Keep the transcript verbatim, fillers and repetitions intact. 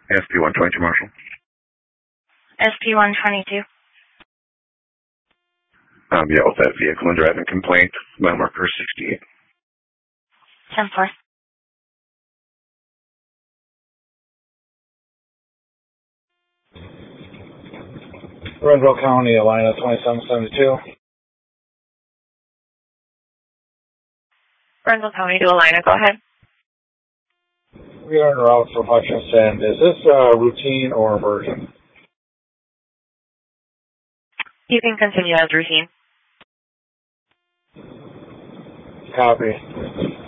S P one twenty-two, Marshall. S P one twenty-two. Um, yeah, with that vehicle and driving complaint, mile marker sixty-eight. ten four. Renville County, Alina twenty-seven seventy-two. Renville County to Alina, go ahead. We are en route for Hutchinson. Is this uh, routine or emergent? You can continue as routine. Copy.